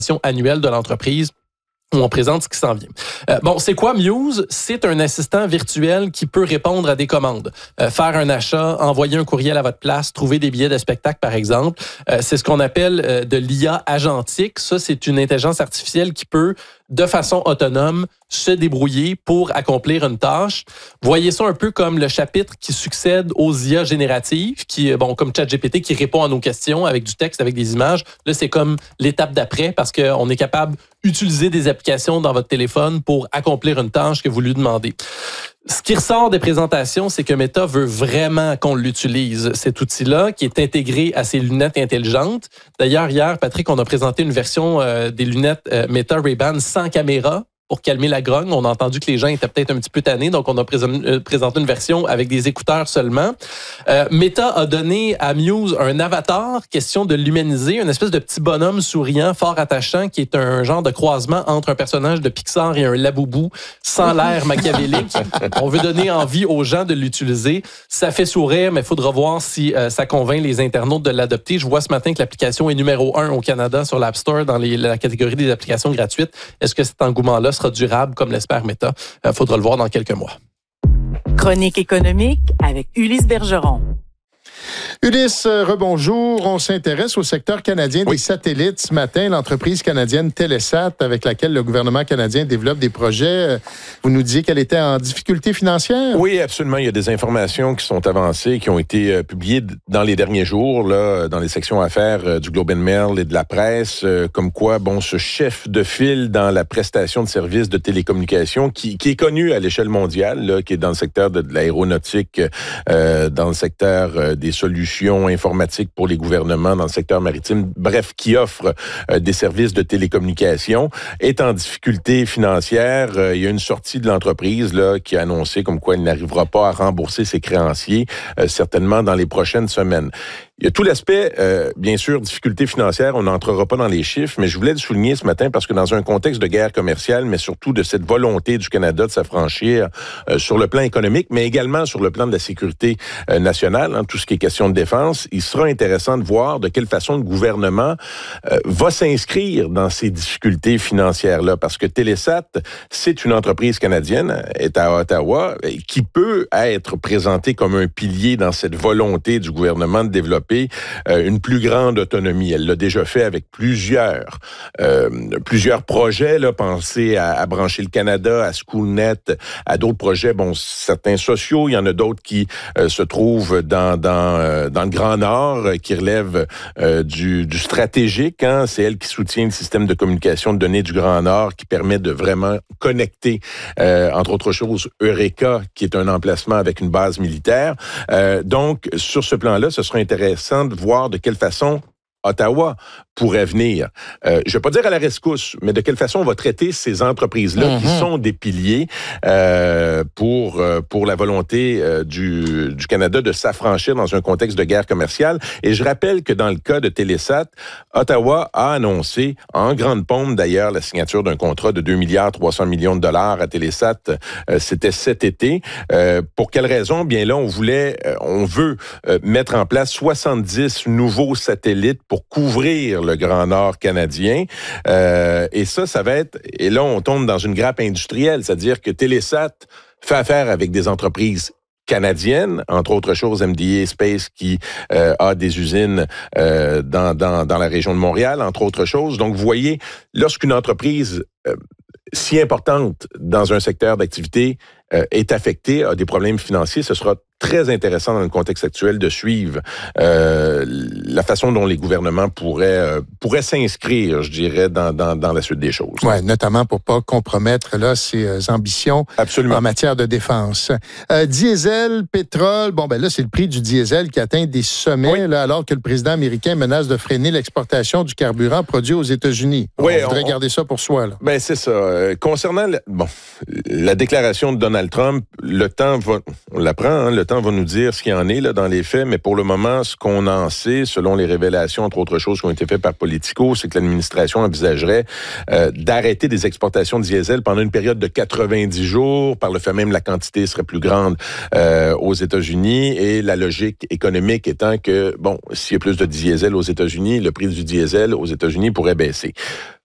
annuelle de l'entreprise où on présente ce qui s'en vient. C'est quoi Muse? C'est un assistant virtuel qui peut répondre à des commandes. Faire un achat, envoyer un courriel à votre place, trouver des billets de spectacle, par exemple. C'est ce qu'on appelle de l'IA agentique. Ça, c'est une intelligence artificielle qui peut, de façon autonome, se débrouiller pour accomplir une tâche. Voyez ça un peu comme le chapitre qui succède aux IA génératives, qui, comme ChatGPT, qui répond à nos questions avec du texte, avec des images. Là, c'est comme l'étape d'après parce qu'on est capable d'utiliser des applications dans votre téléphone pour accomplir une tâche que vous lui demandez. Ce qui ressort des présentations, c'est que Meta veut vraiment qu'on l'utilise, cet outil-là, qui est intégré à ses lunettes intelligentes. D'ailleurs, hier, Patrick, on a présenté une version des lunettes Meta Ray-Ban sans caméra pour calmer la grogne. On a entendu que les gens étaient peut-être un petit peu tannés, donc on a présenté une version avec des écouteurs seulement. Meta a donné à Muse un avatar, question de l'humaniser, une espèce de petit bonhomme souriant, fort attachant, qui est un genre de croisement entre un personnage de Pixar et un Laboubou, sans l'air machiavélique. On veut donner envie aux gens de l'utiliser. Ça fait sourire, mais il faudra voir si ça convainc les internautes de l'adopter. Je vois ce matin que l'application est numéro 1 au Canada sur l'App Store dans la catégorie des applications gratuites. Est-ce que cet engouement-là sera durable comme l'espère Meta? Faudra le voir dans quelques mois. Chronique économique avec Ulysse Bergeron. Ulysse, rebonjour. On s'intéresse au secteur canadien des satellites. Ce matin, l'entreprise canadienne Telesat, avec laquelle le gouvernement canadien développe des projets, vous nous disiez qu'elle était en difficulté financière? Oui, absolument. Il y a des informations qui sont avancées, qui ont été publiées dans les derniers jours, là, dans les sections affaires du Globe and Mail et de la presse, comme quoi, ce chef de file dans la prestation de services de télécommunications, qui est connu à l'échelle mondiale, là, qui est dans le secteur de l'aéronautique, dans le secteur des solutions informatiques pour les gouvernements dans le secteur maritime, bref, qui offre des services de télécommunication, est en difficulté financière. Il y a une sortie de l'entreprise là qui a annoncé comme quoi elle n'arrivera pas à rembourser ses créanciers, certainement dans les prochaines semaines. Il y a tout l'aspect, bien sûr, difficulté financière. On n'entrera pas dans les chiffres, mais je voulais le souligner ce matin parce que dans un contexte de guerre commerciale, mais surtout de cette volonté du Canada de s'affranchir sur le plan économique, mais également sur le plan de la sécurité nationale, tout ce qui est question de défense, il sera intéressant de voir de quelle façon le gouvernement va s'inscrire dans ces difficultés financières-là. Parce que Telesat, c'est une entreprise canadienne, est à Ottawa, qui peut être présentée comme un pilier dans cette volonté du gouvernement de développer une plus grande autonomie. Elle l'a déjà fait avec plusieurs projets, là, pensez à brancher le Canada, à SchoolNet, à d'autres projets, certains sociaux, il y en a d'autres qui se trouvent dans le Grand Nord, qui relèvent du stratégique. C'est elle qui soutient le système de communication de données du Grand Nord, qui permet de vraiment connecter, entre autres choses, Eureka, qui est un emplacement avec une base militaire. Donc, sur ce plan-là, ce sera intéressant de voir de quelle façon Ottawa pourrait venir. Je ne vais pas dire à la rescousse, mais de quelle façon on va traiter ces entreprises-là qui sont des piliers pour la volonté du Canada de s'affranchir dans un contexte de guerre commerciale. Et je rappelle que dans le cas de Telesat, Ottawa a annoncé, en grande pompe d'ailleurs, la signature d'un contrat de 2,3 milliards de dollars à Telesat. C'était cet été. Pour quelle raison? Bien là, on veut mettre en place 70 nouveaux satellites pour couvrir le Grand Nord canadien. Et ça va être... Et là, on tombe dans une grappe industrielle, c'est-à-dire que Telesat fait affaire avec des entreprises canadiennes, entre autres choses, MDA Space qui a des usines dans la région de Montréal, entre autres choses. Donc, vous voyez, lorsqu'une entreprise si importante dans un secteur d'activité est affectée, a des problèmes financiers, ce sera très intéressant dans le contexte actuel de suivre la façon dont les gouvernements pourraient s'inscrire, je dirais, dans la suite des choses. Oui, notamment pour pas compromettre là ses ambitions Absolument. En matière de défense. Diesel, pétrole, là, c'est le prix du diesel qui atteint des sommets, là, alors que le président américain menace de freiner l'exportation du carburant produit aux États-Unis. Oui, on voudrait garder ça pour soi. Là. Ben, c'est ça. Concernant la déclaration de Donald Trump, le temps va... On l'apprend, le temps va nous dire ce qu'il y en est là, dans les faits, mais pour le moment, ce qu'on en sait, selon les révélations, entre autres choses qui ont été faites par Politico, c'est que l'administration envisagerait d'arrêter des exportations de diesel pendant une période de 90 jours. Par le fait même, la quantité serait plus grande aux États-Unis et la logique économique étant que, s'il y a plus de diesel aux États-Unis, le prix du diesel aux États-Unis pourrait baisser.